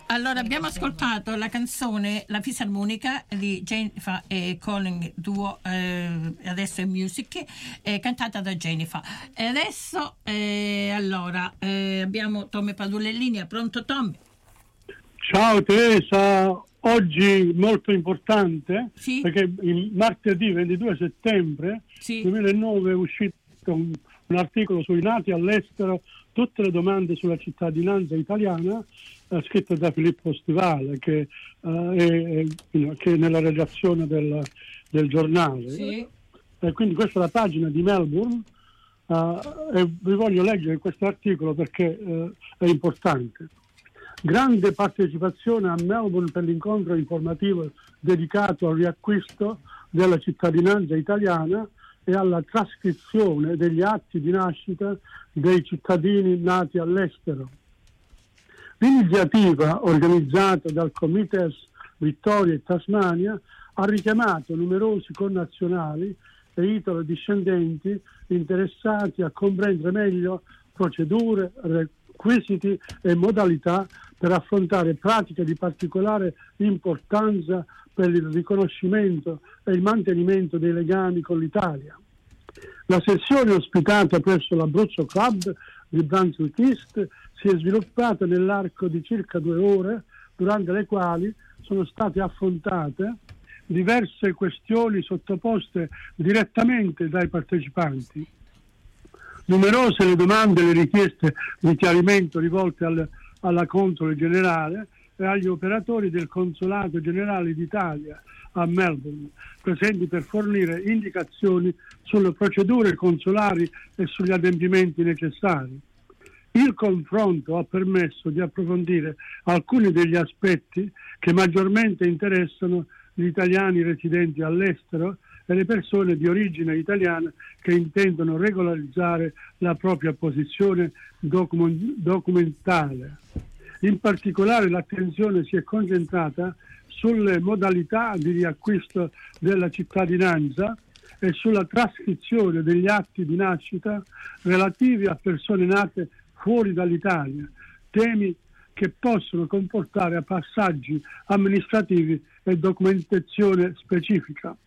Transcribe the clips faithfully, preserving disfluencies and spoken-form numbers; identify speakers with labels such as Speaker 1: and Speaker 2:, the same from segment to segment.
Speaker 1: Allora, abbiamo ascoltato la canzone La fisarmonica di Jennifer e Colin Duo, eh, adesso è Music, eh, cantata da Jennifer. E adesso, eh, allora, eh, abbiamo Tommy Padula in linea. Pronto, Tommy?
Speaker 2: Ciao Teresa, oggi molto importante,
Speaker 1: sì?
Speaker 2: Perché il martedì ventidue settembre
Speaker 1: sì.
Speaker 2: duemilanove è uscito un, un articolo sui nati all'estero, tutte le domande sulla cittadinanza italiana, eh, scritto da Filippo Stivale, che, eh, è, che è nella redazione del, del giornale.
Speaker 1: Sì.
Speaker 2: E quindi questa è la pagina di Melbourne, eh, e vi voglio leggere questo articolo perché eh, è importante. Grande partecipazione a Melbourne per l'incontro informativo dedicato al riacquisto della cittadinanza italiana e alla trascrizione degli atti di nascita dei cittadini nati all'estero. L'iniziativa, organizzata dal Comites Vittoria e Tasmania, ha richiamato numerosi connazionali e italo-discendenti interessati a comprendere meglio procedure, requisiti e modalità per affrontare pratiche di particolare importanza per il riconoscimento e il mantenimento dei legami con l'Italia. La sessione ospitata presso l'Abruzzo Club di Brunswick East si è sviluppata nell'arco di circa due ore, durante le quali sono state affrontate diverse questioni sottoposte direttamente dai partecipanti. Numerose le domande e le richieste di chiarimento rivolte al, alla console generale e agli operatori del Consolato Generale d'Italia a Melbourne, presenti per fornire indicazioni sulle procedure consolari e sugli adempimenti necessari. Il confronto ha permesso di approfondire alcuni degli aspetti che maggiormente interessano gli italiani residenti all'estero e le persone di origine italiana che intendono regolarizzare la propria posizione document- documentale. In particolare l'attenzione si è concentrata sulle modalità di riacquisto della cittadinanza e sulla trascrizione degli atti di nascita relativi a persone nate fuori dall'Italia, temi che possono comportare passaggi amministrativi e documentazione specifica.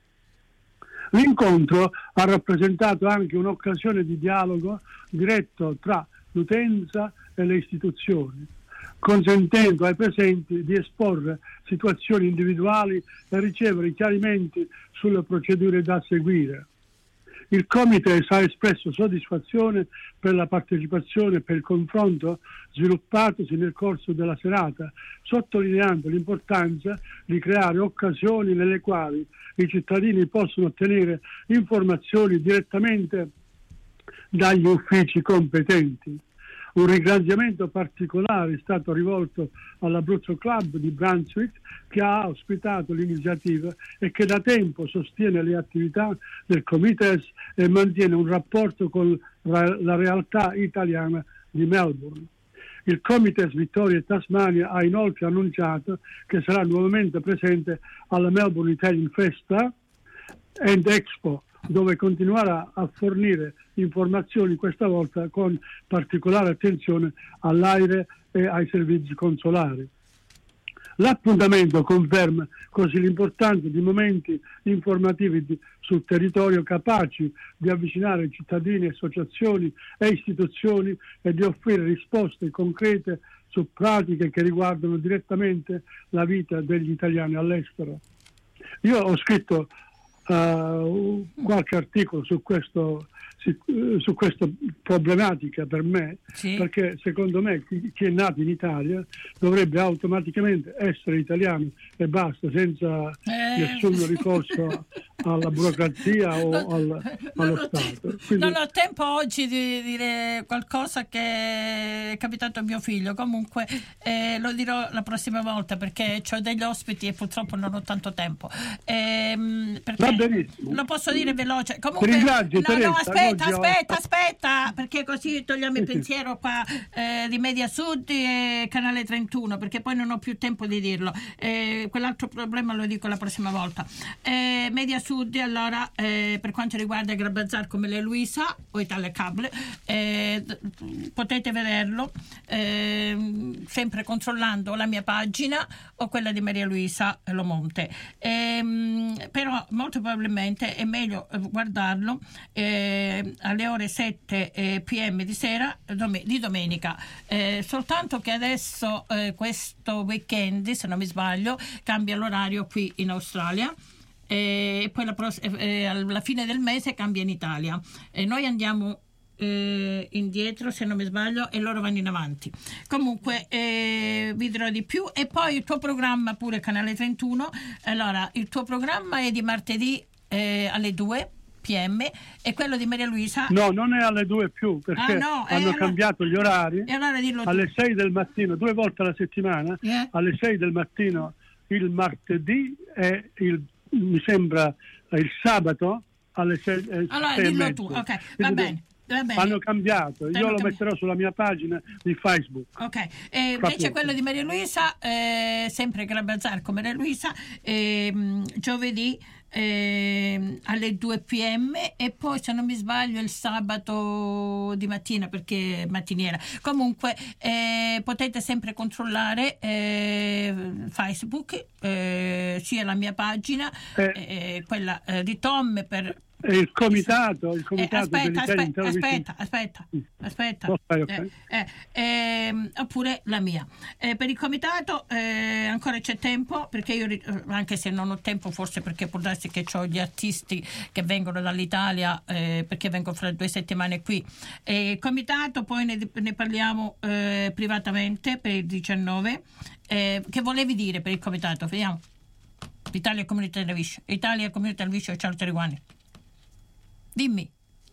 Speaker 2: L'incontro ha rappresentato anche un'occasione di dialogo diretto tra l'utenza e le istituzioni, consentendo ai presenti di esporre situazioni individuali e ricevere chiarimenti sulle procedure da seguire. Il Comite ha espresso soddisfazione per la partecipazione e per il confronto sviluppatosi nel corso della serata, sottolineando l'importanza di creare occasioni nelle quali i cittadini possono ottenere informazioni direttamente dagli uffici competenti. Un ringraziamento particolare è stato rivolto all'Abruzzo Club di Brunswick, che ha ospitato l'iniziativa e che da tempo sostiene le attività del Comites e mantiene un rapporto con la realtà italiana di Melbourne. Il Comites Vittoria e Tasmania ha inoltre annunciato che sarà nuovamente presente alla Melbourne Italian Festa and Expo, dove continuerà a fornire informazioni, questa volta con particolare attenzione all'aire e ai servizi consolari. L'appuntamento conferma così l'importanza di momenti informativi di, sul territorio capaci di avvicinare cittadini, associazioni e istituzioni e di offrire risposte concrete su pratiche che riguardano direttamente la vita degli italiani all'estero. Io ho scritto Uh, qualche articolo su questo su, su questa problematica per me, sì. Perché secondo me chi, chi è nato in Italia dovrebbe automaticamente essere italiano e basta, senza eh. nessun ricorso alla burocrazia o al, allo
Speaker 1: non
Speaker 2: Stato.
Speaker 1: Te- Quindi... Non ho tempo oggi di dire qualcosa che è capitato a mio figlio, comunque eh, lo dirò la prossima volta perché ho degli ospiti e purtroppo non ho tanto tempo. Eh, perché
Speaker 2: benissimo.
Speaker 1: Lo posso dire veloce. Comunque,
Speaker 2: Ti ringrazio,
Speaker 1: no,
Speaker 2: Teresa,
Speaker 1: no, aspetta,
Speaker 2: oggi ho-
Speaker 1: aspetta, aspetta, perché così togliamo il pensiero qua eh, di Media Sud e Canale trentuno, perché poi non ho più tempo di dirlo. Eh, quell'altro problema lo dico la prossima volta. Eh, Media Sud, allora, eh, per quanto riguarda il Gran Bazar come le Luisa o Italia Cable, eh, potete vederlo eh, sempre controllando la mia pagina o quella di Maria Luisa Lomonte. Ehm, però molto probabilmente è meglio eh, guardarlo eh, alle ore sette eh, p m di sera dom- di domenica, eh, soltanto che adesso eh, questo weekend, se non mi sbaglio, cambia l'orario qui in Australia e poi la pros- eh, alla fine del mese cambia in Italia e noi andiamo Eh, indietro, se non mi sbaglio, e loro vanno in avanti. Comunque eh, vi dirò di più. E poi il tuo programma, pure Canale trentuno. Allora, il tuo programma è di martedì eh, alle due p m e quello di Maria Luisa
Speaker 2: No, non è alle due più, perché
Speaker 1: Ah, no, eh,
Speaker 2: hanno
Speaker 1: allora-
Speaker 2: cambiato gli orari.
Speaker 1: e allora dillo tu.
Speaker 2: Alle sei del mattino, due volte alla settimana,
Speaker 1: Yeah.
Speaker 2: alle sei del mattino il martedì e il, mi sembra il sabato alle sei, eh,
Speaker 1: Allora
Speaker 2: sei e
Speaker 1: dillo
Speaker 2: mezzo.
Speaker 1: tu, ok, va
Speaker 2: Quindi
Speaker 1: bene. Va bene.
Speaker 2: hanno cambiato,
Speaker 1: Hanno
Speaker 2: io lo
Speaker 1: cambi-
Speaker 2: metterò sulla mia pagina di Facebook.
Speaker 1: Ok, e invece
Speaker 2: Proprio.
Speaker 1: quello di Maria Luisa, eh, sempre Gran Bazar con Maria Luisa, ehm, giovedì ehm, alle due p m e poi, se non mi sbaglio, il sabato di mattina, perché è mattiniera. Comunque eh, potete sempre controllare eh, Facebook, eh, sia la mia pagina,
Speaker 2: Eh.
Speaker 1: eh, quella eh, di Tom per
Speaker 2: E il comitato, il
Speaker 1: Eh,
Speaker 2: comitato
Speaker 1: aspetta,
Speaker 2: dell'Italia
Speaker 1: aspetta,
Speaker 2: Television-
Speaker 1: aspetta, aspetta, aspetta.
Speaker 2: Ok, ok.
Speaker 1: Eh, eh, ehm, oppure la mia. Eh, per il comitato eh, ancora c'è tempo, perché io, ri- anche se non ho tempo, forse perché può darsi che ho gli artisti che vengono dall'Italia, eh, perché vengo fra due settimane qui. E il comitato poi ne, ne parliamo eh, privatamente per il diciannove. Eh, che volevi dire per il comitato? Vediamo. Italia Community Television. Italia Community Television, ciao Teruani. Dimmi,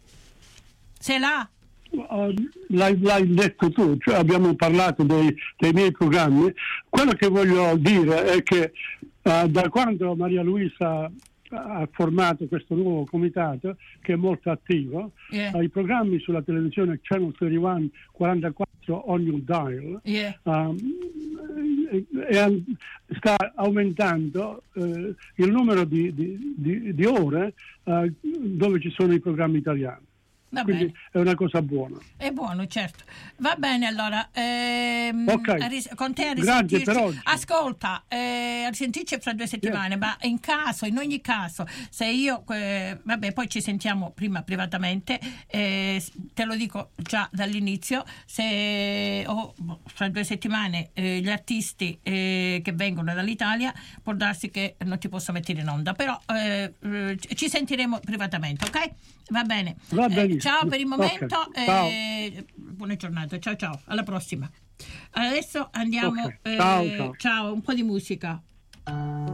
Speaker 1: se là
Speaker 2: Uh, l'hai, l'hai detto tu, cioè abbiamo parlato dei, dei miei programmi. Quello che voglio dire è che uh, da quando Maria Luisa ha formato questo nuovo comitato, che è molto attivo,
Speaker 1: Yeah.
Speaker 2: uh, i programmi sulla televisione Channel trentuno quarantaquattro on your dial
Speaker 1: Yeah.
Speaker 2: um, e, e sta aumentando uh, il numero di, di, di, di ore uh, dove ci sono i programmi italiani.
Speaker 1: Va
Speaker 2: Quindi
Speaker 1: bene,
Speaker 2: è una cosa buona.
Speaker 1: è buono, certo. Va bene, allora. Ehm,
Speaker 2: Ok.
Speaker 1: a ris- con te a
Speaker 2: Grazie
Speaker 1: risentirci.
Speaker 2: per oggi.
Speaker 1: Ascolta, eh, a risentirci fra due settimane, ma in caso, in ogni caso, se io, eh, vabbè, poi ci sentiamo prima privatamente, eh, te lo dico già dall'inizio, se ho fra due settimane eh, gli artisti eh, che vengono dall'Italia, può darsi che non ti posso mettere in onda, però eh, eh, ci sentiremo privatamente, ok? Va bene.
Speaker 2: Va
Speaker 1: Eh,
Speaker 2: benissimo.
Speaker 1: ciao per il momento,
Speaker 2: Ok, ciao.
Speaker 1: eh, buona giornata, ciao ciao, alla prossima. Adesso andiamo,
Speaker 2: Ok, ciao,
Speaker 1: eh,
Speaker 2: ciao.
Speaker 1: ciao, un po' di musica.